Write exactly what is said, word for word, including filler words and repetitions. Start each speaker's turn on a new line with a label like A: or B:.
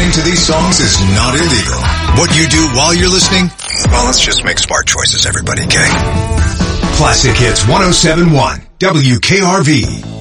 A: listening to these songs is not illegal. What you do while you're listening, well, let's just make smart choices, everybody, okay? Classic Hits one oh seven point one, W K R V.